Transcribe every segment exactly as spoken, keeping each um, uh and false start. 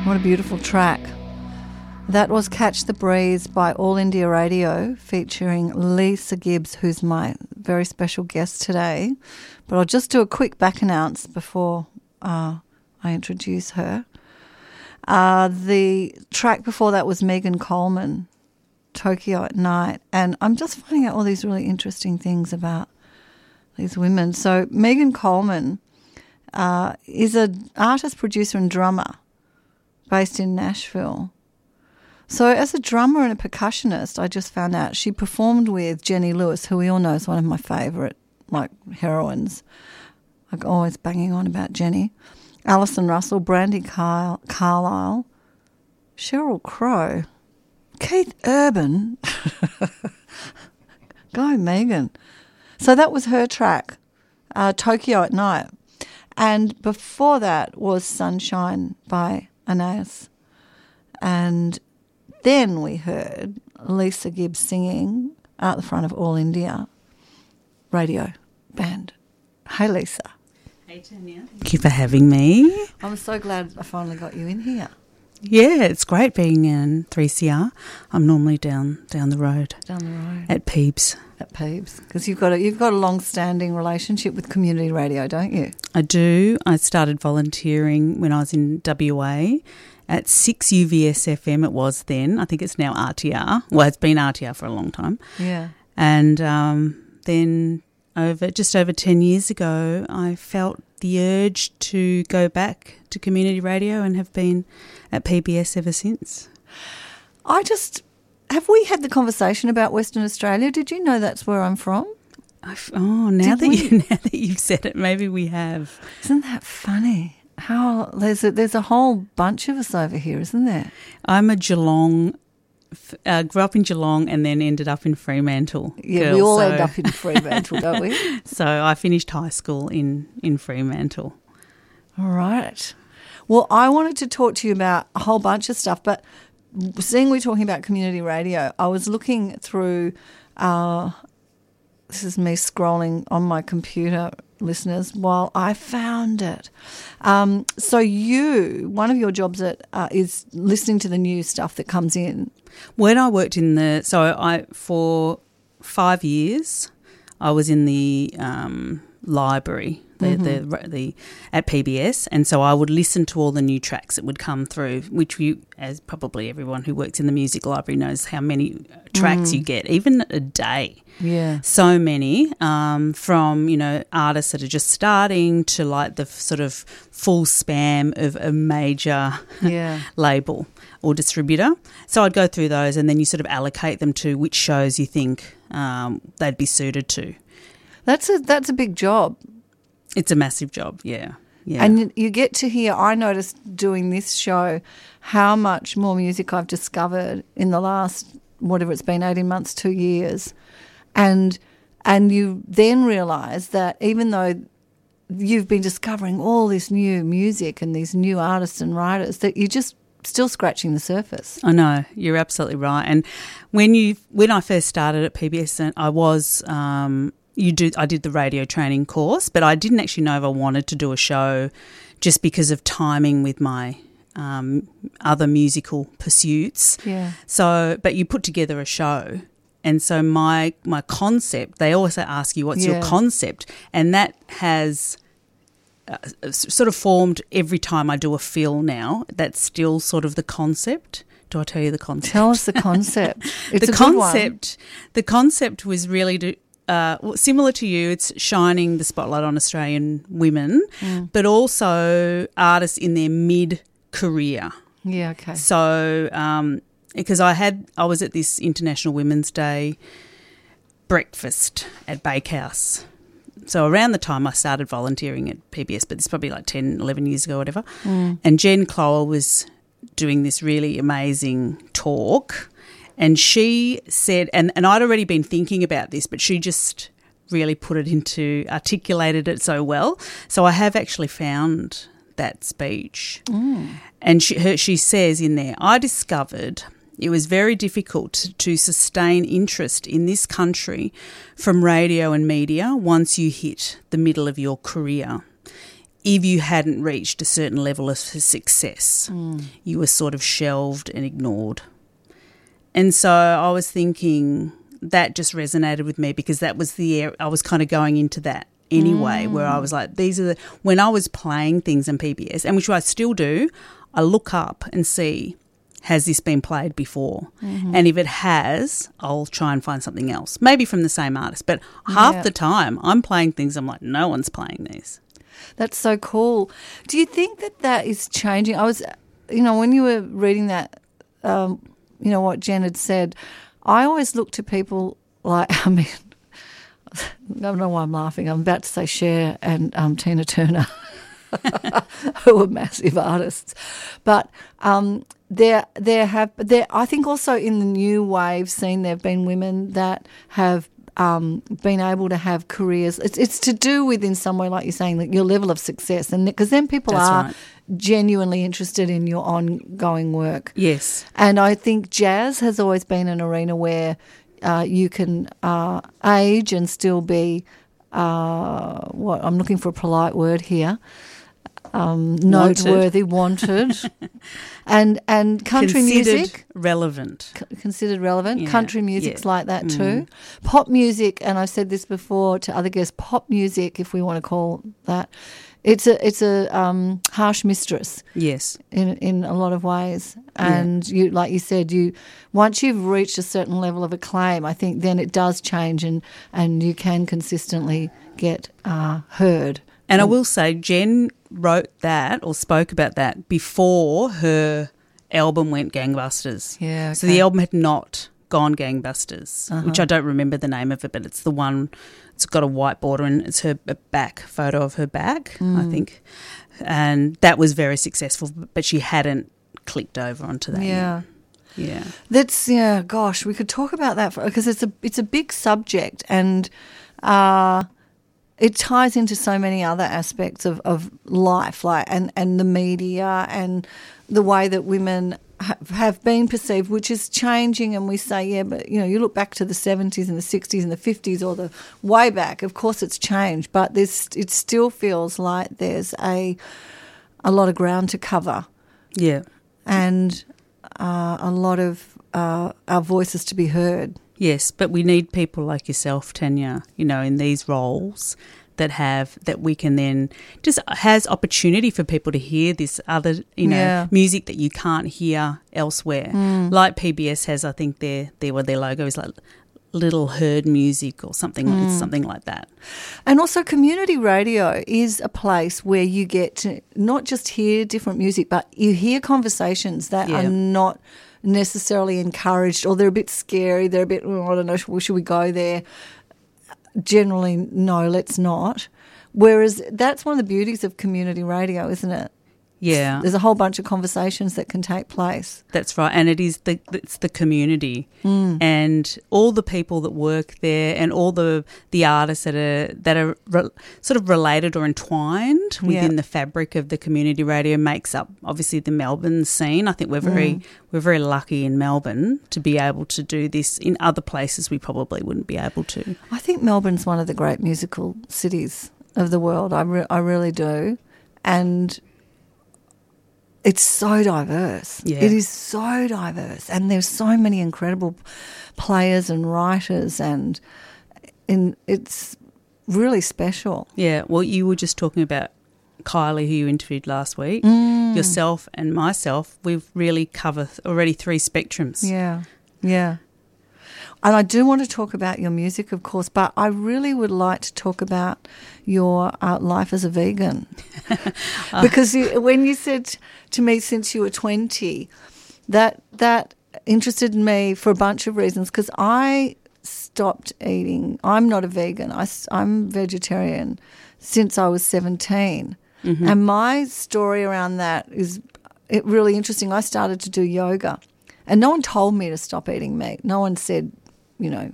What a beautiful track. That was Catch the Breeze by All India Radio featuring Lisa Gibbs, who's my very special guest today. But I'll just do a quick back announce before uh, I introduce her. Uh, the track before that was Megan Coleman, Tokyo at Night. And I'm just finding out all these really interesting things about these women. So Megan Coleman uh, is an artist, producer and drummer based in Nashville. So as a drummer and a percussionist, I just found out she performed with Jenny Lewis, who we all know is one of my favourite, like, heroines. I'm always banging on about Jenny. Alison Russell, Brandy Car- Carlisle, Sheryl Crow, Keith Urban. Go, Megan. So that was her track, uh, Tokyo at Night. And before that was Sunshine by Anais. And then we heard Lisa Gibbs singing out the front of All India Radio Band. Hey, Lisa. Hey, Tanya. Thank you for having me. I'm so glad I finally got you in here. Yeah, it's great being in three C R. I'm normally down down the road. Down the road. At Peebs. At Peebs. Because you've got a, you've got a long-standing relationship with community radio, don't you? I do. I started volunteering when I was in W A at six U V S F M it was then. I think it's now R T R. Well, it's been R T R for a long time. Yeah. And um, then over just over ten years ago, I felt the urge to go back to community radio and have been at P B S ever since. I just, have we had the conversation about Western Australia? Did you know that's where I'm from? I've, oh, now that, you, now that you've said it, maybe we have. Isn't that funny? How there's a, there's a whole bunch of us over here, isn't there? I'm a Geelong, uh, grew up in Geelong and then ended up in Fremantle. Yeah, girl, we all so. end up in Fremantle, don't we? So I finished high school in, in Fremantle. All right. Well, I wanted to talk to you about a whole bunch of stuff, but seeing we're talking about community radio, I was looking through, uh, this is me scrolling on my computer, listeners, while I found it. Um, so you, one of your jobs at, uh, is listening to the new stuff that comes in. When I worked in the, so I, for five years, I was in the um, library, the, mm-hmm. the the at P B S, and so I would listen to all the new tracks that would come through, which you, as probably everyone who works in the music library knows how many tracks mm. you get, even a day. Yeah. So many, um, from, you know, artists that are just starting to like the sort of full spam of a major yeah. label or distributor. So I'd go through those and then you sort of allocate them to which shows you think um, they'd be suited to. That's a that's a big job. It's a massive job, yeah. Yeah. And you get to hear, I noticed doing this show, how much more music I've discovered in the last, whatever it's been, eighteen months, two years. And and you then realise that even though you've been discovering all this new music and these new artists and writers, that you're just still scratching the surface. I know, you're absolutely right. And when you when I first started at P B S, I was um, you do I did the radio training course, but I didn't actually know if I wanted to do a show just because of timing with my um, other musical pursuits. Yeah. So, but you put together a show. And so my my concept, they also ask you what's yeah. your concept, and that has uh, sort of formed every time I do a fill now. That's still sort of the concept. Do I tell you the concept? Tell us the concept. It's the a concept. Good one. The concept was really to, uh, similar to you. It's shining the spotlight on Australian women, mm. but also artists in their mid-career. Yeah. Okay. So. Um, Because I had, I was at this International Women's Day breakfast at Bakehouse. So around the time I started volunteering at P B S, but it's probably like ten, eleven years ago or whatever, mm. and Jen Clower was doing this really amazing talk, and she said, and, and I'd already been thinking about this, but she just really put it into, articulated it so well. So I have actually found that speech. Mm. And she, her, she says in there, I discovered it was very difficult to sustain interest in this country from radio and media once you hit the middle of your career. if you hadn't reached a certain level of success, Mm. you were sort of shelved and ignored. And so I was thinking that just resonated with me because that was the area I was kind of going into that anyway, mm. where I was like, these are the, when I was playing things in P B S, and which I still do, I look up and see, has this been played before? Mm-hmm. And if it has, I'll try and find something else, maybe from the same artist. But half yeah. the time I'm playing things, I'm like, no one's playing these. That's so cool. Do you think that that is changing? I was, you know, when you were reading that, um, you know, what Jen had said, I always look to people like, I mean, I don't know why I'm laughing. I'm about to say Cher and um, Tina Turner, who are massive artists. But um, there, there have, there. I think also in the new wave scene, there have been women that have um, been able to have careers. It's, it's to do with, in some way, like you're saying, like your level of success, and because then people That's are right. genuinely interested in your ongoing work. Yes. And I think jazz has always been an arena where uh, you can uh, age and still be, uh, what I'm looking for a polite word here, um, noteworthy, wanted, and and country considered music relevant, c- considered relevant. Yeah, Country music's yeah. like that Mm. too. Pop music, and I've said this before to other guests. Pop music, if we want to call that, it's a it's a um, harsh mistress. Yes. In in a lot of ways, and yeah. you like you said, you once you've reached a certain level of acclaim, I think then it does change, and and you can consistently get uh, heard. And I will say, Jen wrote that or spoke about that before her album went gangbusters. Yeah. Okay. So the album had not gone gangbusters, Uh-huh. which I don't remember the name of it, but it's the one. It's got a white border and it's her back photo of her back, Mm. I think, and that was very successful. But she hadn't clicked over onto that. Yeah. Yet. Yeah. That's yeah. Gosh, we could talk about that because it's a it's a big subject, and uh, it ties into so many other aspects of, of life, like and, and the media and the way that women ha- have been perceived, which is changing. And we say, yeah, but you know, you look back to the seventies and the sixties and the fifties, or the way back. Of course, it's changed, but this it still feels like there's a a lot of ground to cover. Yeah. And uh, a lot of uh, our voices to be heard. Yes, but we need people like yourself, Tanya, you know, in these roles that have, that we can then just has opportunity for people to hear this other, you know, Yeah. music that you can't hear elsewhere. Mm. Like P B S has, I think their, their, well, their logo is like Little Heard Music or something, Mm. it's something like that. And also community radio is a place where you get to not just hear different music, but you hear conversations that Yeah. are not necessarily encouraged, or they're a bit scary, they're a bit, oh, I don't know, should, should we go there? Generally, no, let's not. Whereas that's one of the beauties of community radio, isn't it? Yeah. There's a whole bunch of conversations that can take place. That's right, and it is the it's the community Mm. and all the people that work there, and all the the artists that are that are re, sort of related or entwined within Yeah. the fabric of the community radio makes up obviously the Melbourne scene. I think we're very Mm. we're very lucky in Melbourne to be able to do this. In other places, we probably wouldn't be able to. I think Melbourne's one of the great musical cities of the world. I, re- I really do. And it's so diverse. Yeah. It is so diverse. And there's so many incredible players and writers, and in, it's really special. Yeah, well, you were just talking about Kylie, who you interviewed last week. Mm. Yourself and myself, we've really covered already three spectrums. Yeah, yeah. And I do want to talk about your music, of course, but I really would like to talk about your uh, life as a vegan. Because you, when you said to me since you were twenty, that that interested me for a bunch of reasons, because I stopped eating. I'm not a vegan. I, I'm vegetarian since I was seventeen. Mm-hmm. And my story around that is it really interesting. I started to do yoga, and no one told me to stop eating meat. No one said, you know,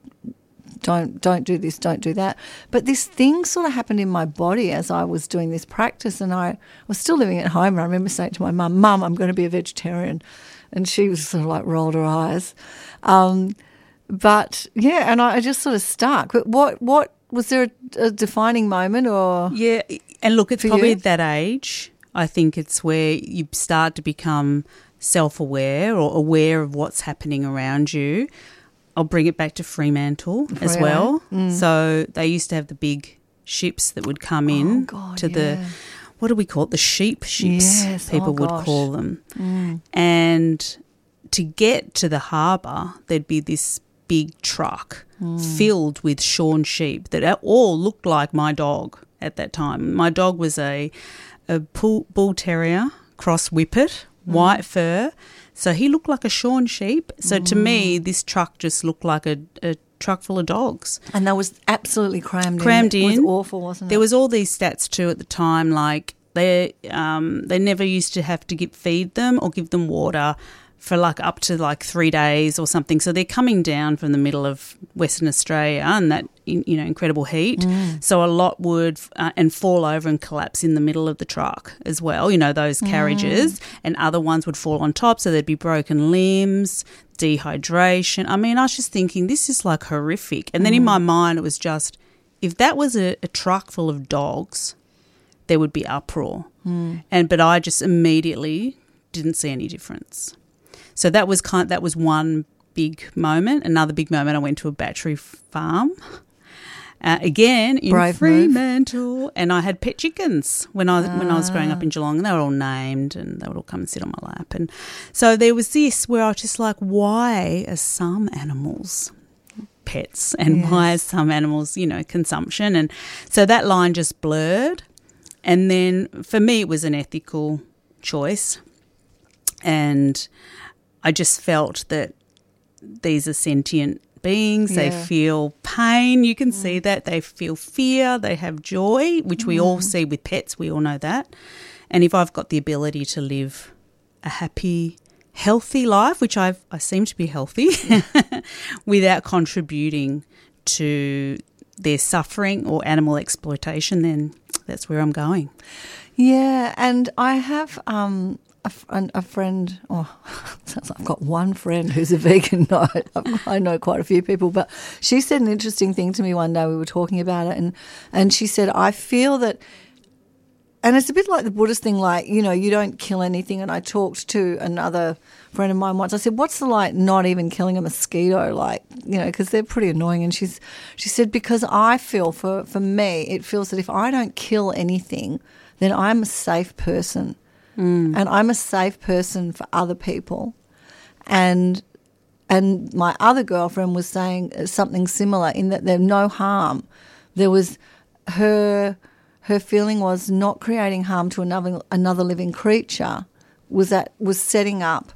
don't don't do this, don't do that. But this thing sort of happened in my body as I was doing this practice, and I was still living at home, and I remember saying to my mum, Mum, I'm going to be a vegetarian. And she was sort of like rolled her eyes. Um, but, yeah, and I, I just sort of stuck. But what, what was there a, a defining moment or? Yeah, And look, it's For probably you? at that age, I think it's where you start to become self-aware or aware of what's happening around you. I'll bring it back to Fremantle as Freo. well. Mm. So they used to have the big ships that would come in Oh, God, to yeah. the, what do we call it, the sheep ships, Yes, people oh, would gosh. call them. Mm. And to get to the harbour, there'd be this big truck Mm. filled with shorn sheep that all looked like my dog at that time. My dog was a, a bull, bull terrier, cross whippet, Mm. white fur. So he looked like a shorn sheep. So to me, this truck just looked like a, a truck full of dogs. And that was absolutely crammed, Crammed in. It in. was awful, wasn't it? There was all these stats too at the time, like they um, they never used to have to give, feed them or give them water for like up to like three days or something. So they're coming down from the middle of Western Australia and that, you know, incredible heat. Mm. So a lot would uh, and fall over and collapse in the middle of the truck as well, you know, those carriages, Mm. and other ones would fall on top. So there'd be broken limbs, dehydration. I mean, I was just thinking this is like horrific. And then in my mind it was just, if that was a, a truck full of dogs, there would be uproar. Mm. And but I just immediately didn't see any difference. So that was kind. That was one big moment. Another big moment, I went to a battery farm, uh, again in Brave Fremantle, and I had pet chickens when I when I was growing Ah. up in Geelong, and they were all named, and they would all come and sit on my lap. And so there was this where I was just like, why are some animals pets, and Yes. why are some animals, you know, consumption? And so that line just blurred. And then for me, it was an ethical choice, and I just felt that these are sentient beings. They Yeah. feel pain. You can see that. They feel fear. They have joy, which we all see with pets. We all know that. And if I've got the ability to live a happy, healthy life, which I've, I seem to be healthy, without contributing to their suffering or animal exploitation, then that's where I'm going. Yeah, and I have um, a, f- an- a friend, oh, sounds like I've got one friend who's a vegan. No, I've- I know quite a few people, but she said an interesting thing to me one day. We were talking about it, and, and she said, I feel that, and it's a bit like the Buddhist thing, like, you know, you don't kill anything. And I talked to another friend of mine once. I said, what's the like not even killing a mosquito, like, you know, because they're pretty annoying. And she's she said, because I feel, for, for me, it feels that if I don't kill anything, then I'm a safe person. Mm. And I'm a safe person for other people. And and my other girlfriend was saying something similar in that there's no harm. There was her... Her feeling was not creating harm to another another living creature was that was setting up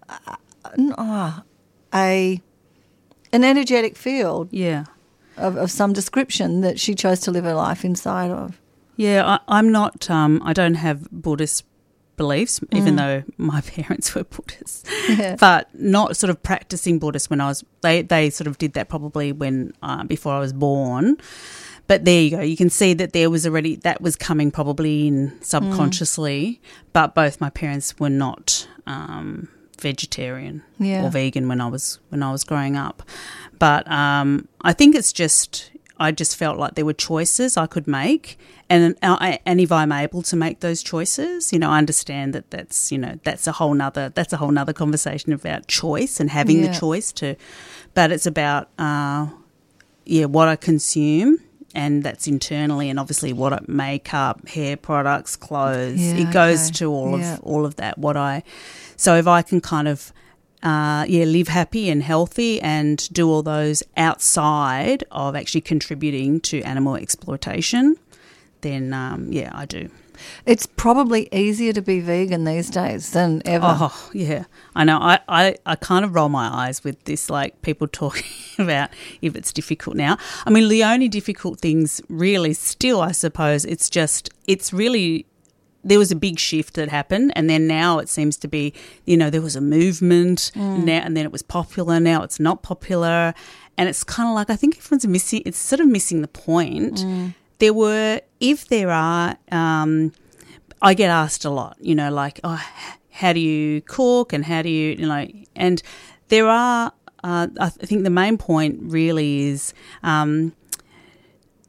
uh, a an energetic field Yeah. of, of some description that she chose to live her life inside of. Yeah, I, I'm not, um, I don't have Buddhist beliefs, even though my parents were Buddhists, Yeah. but not sort of practicing Buddhist when I was, they, they sort of did that probably when, uh, before I was born. But there you go. You can see that there was already, that was coming probably in subconsciously, but both my parents were not um, vegetarian Yeah. or vegan when I was when I was growing up. But um, I think it's just, I just felt like there were choices I could make, and I, and if I'm able to make those choices, you know, I understand that that's, you know, that's a whole nother that's a whole nother conversation about choice and having Yeah. the choice to, but it's about uh, yeah what I consume. And that's internally, and obviously what I make up, hair products, clothes. Yeah, it goes okay. to all Yeah. of all of that. What I, so if I can kind of, uh, yeah, live happy and healthy and do all those outside of actually contributing to animal exploitation, then um, yeah, I do. It's probably easier to be vegan these days than ever. Oh, yeah. I know. I, I, I kind of roll my eyes with this, like people talking about if it's difficult now. I mean, the only difficult things really still, I suppose, it's just, it's really, there was a big shift that happened, and then now it seems to be, you know, there was a movement now, and then it was popular, now it's not popular. And it's kind of like, I think everyone's missing, it's sort of missing the point. Mm. There were, if there are, um, I get asked a lot, you know, like, oh, how do you cook and how do you, you know, and there are, uh, I think the main point really is um,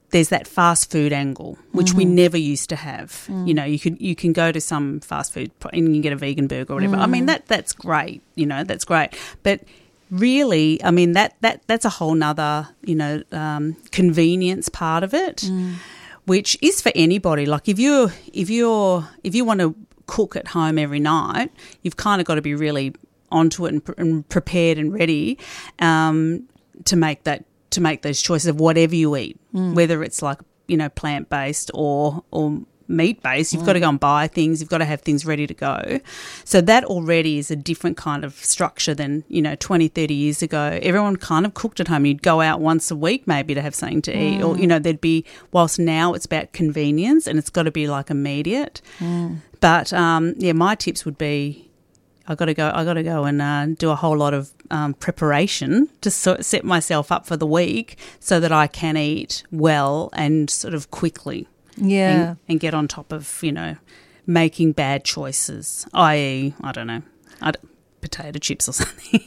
there's that fast food angle, which mm-hmm. we never used to have. Mm. You know, you could you can go to some fast food and you can get a vegan burger or whatever. Mm. I mean, that that's great. You know, that's great. But really, I mean, that, that that's a whole nother, you know, um, convenience part of it, mm. which is for anybody. Like if you're if you're if you want to cook at home every night, you've kind of got to be really onto it and, pre- and prepared and ready um, to make that to make those choices of whatever you eat, mm. whether it's like, you know, plant based or or meat based. You've mm. got to go and buy things. You've got to have things ready to go. So that already is a different kind of structure than, you know, twenty, thirty years ago. Everyone kind of cooked at home. You'd go out once a week maybe to have something to mm. eat, or, you know, there'd be, whilst now it's about convenience and it's got to be like immediate. Mm. But um, yeah, my tips would be, I got to go. I got to go and uh, do a whole lot of um, preparation to sort set myself up for the week so that I can eat well and sort of quickly. Yeah, and, and get on top of, you know, making bad choices. that is, I don't know, I don't, potato chips or something.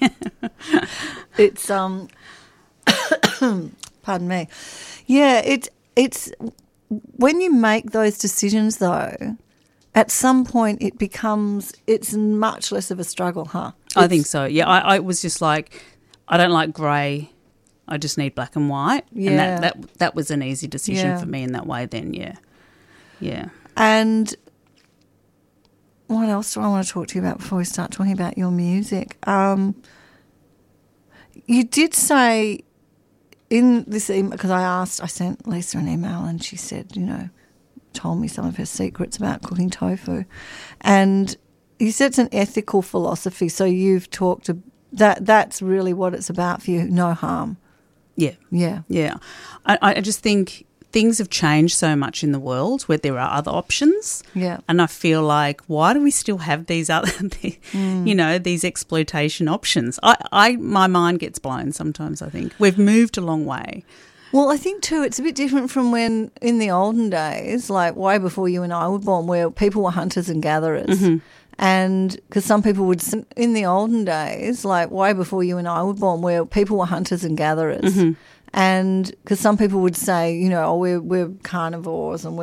It's um, pardon me. Yeah, it's it's when you make those decisions though. At some point, it becomes, it's much less of a struggle, huh? It's, I think so, yeah. I, I was just like, I don't like grey, I just need black and white. Yeah. And that, that, that was an easy decision yeah. for me in that way then, yeah. Yeah. And what else do I want to talk to you about before we start talking about your music? Um, you did say in this email, because I asked, I sent Lisa an email and she said, you know, told me some of her secrets about cooking tofu, and you said it's an ethical philosophy. So you've talked to that. That's really what it's about for you. No harm. Yeah, yeah, yeah. I, I just think things have changed so much in the world where there are other options. Yeah, and I feel like, why do we still have these other, mm. you know, these exploitation options? I, I, my mind gets blown sometimes. I think we've moved a long way. Well, I think too it's a bit different from when in the olden days, like way before you and I were born, where people were hunters and gatherers. Mm-hmm. And because some people would, in the olden days, like way before you and I were born, where people were hunters and gatherers. Mm-hmm. And because some people would say, you know, oh, we're, we're carnivores and